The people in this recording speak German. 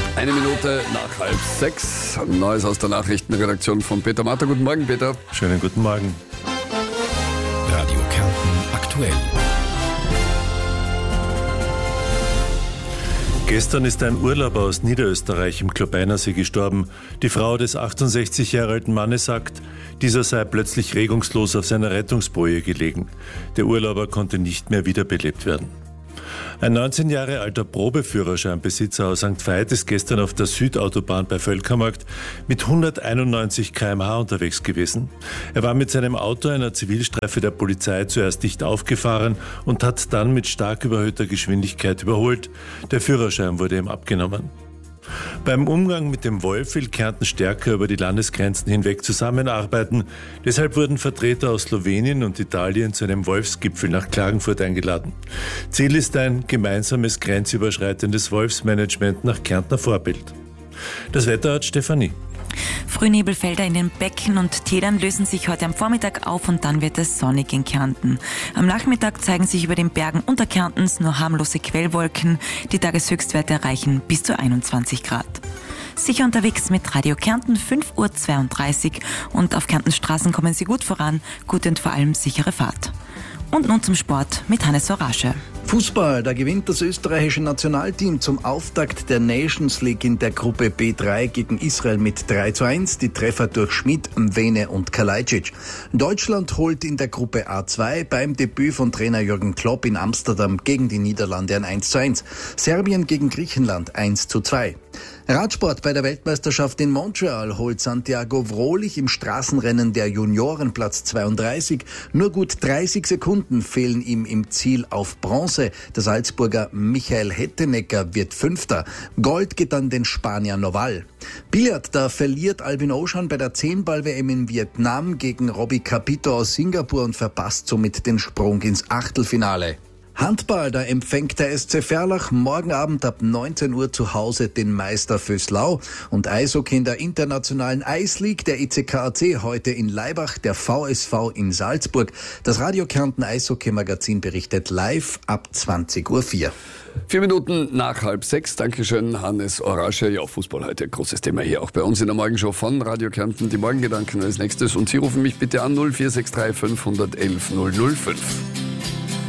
Eine Minute nach 5:30. Neues aus der Nachrichtenredaktion von Peter Matter. Guten Morgen, Peter. Schönen guten Morgen. Radio Kärnten aktuell. Gestern ist ein Urlauber aus Niederösterreich im Klobeinersee gestorben. Die Frau des 68 Jahre alten Mannes sagt, dieser sei plötzlich regungslos auf seiner Rettungsboje gelegen. Der Urlauber konnte nicht mehr wiederbelebt werden. Ein 19 Jahre alter Probeführerscheinbesitzer aus St. Veit ist gestern auf der Südautobahn bei Völkermarkt mit 191 km/h unterwegs gewesen. Er war mit seinem Auto einer Zivilstreife der Polizei zuerst nicht aufgefahren und hat dann mit stark überhöhter Geschwindigkeit überholt. Der Führerschein wurde ihm abgenommen. Beim Umgang mit dem Wolf will Kärnten stärker über die Landesgrenzen hinweg zusammenarbeiten. Deshalb wurden Vertreter aus Slowenien und Italien zu einem Wolfsgipfel nach Klagenfurt eingeladen. Ziel ist ein gemeinsames grenzüberschreitendes Wolfsmanagement nach Kärntner Vorbild. Das Wetter hat Stefanie. Frühnebelfelder in den Becken und Tälern lösen sich heute am Vormittag auf und dann wird es sonnig in Kärnten. Am Nachmittag zeigen sich über den Bergen Unterkärntens nur harmlose Quellwolken. Die Tageshöchstwerte erreichen bis zu 21 Grad. Sicher unterwegs mit Radio Kärnten, 5:32 Uhr und auf Kärntens Straßen kommen Sie gut voran, gute und vor allem sichere Fahrt. Und nun zum Sport mit Hannes Orasche. Fußball, da gewinnt das österreichische Nationalteam zum Auftakt der Nations League in der Gruppe B3 gegen Israel mit 3:1. Die Treffer durch Schmid, Mwene und Kalajdzic. Deutschland holt in der Gruppe A2 beim Debüt von Trainer Jürgen Klopp in Amsterdam gegen die Niederlande ein 1:1. Serbien gegen Griechenland 1:2. Radsport bei der Weltmeisterschaft in Montreal holt Santiago Vrolich im Straßenrennen der Junioren Platz 32. Nur gut 30 Sekunden fehlen ihm im Ziel auf Bronze. Der Salzburger Michael Hettenecker wird Fünfter. Gold geht an den Spanier Noval. Billard, da verliert Albin Ocean bei der 10-Ball-WM in Vietnam gegen Robbie Capito aus Singapur und verpasst somit den Sprung ins Achtelfinale. Handball, da empfängt der SC Verlach morgen Abend ab 19 Uhr zu Hause den Meister Vöslau. Und Eishockey in der internationalen Eisleague, der ECKAC heute in Laibach, der VSV in Salzburg. Das Radio Kärnten Eishockey-Magazin berichtet live ab 20:04 Uhr. 4 Minuten nach 5:30. Dankeschön, Hannes Orasche. Ja, Fußball heute, großes Thema hier auch bei uns in der Morgenshow von Radio Kärnten. Die Morgengedanken als nächstes. Und Sie rufen mich bitte an 0463 511 005.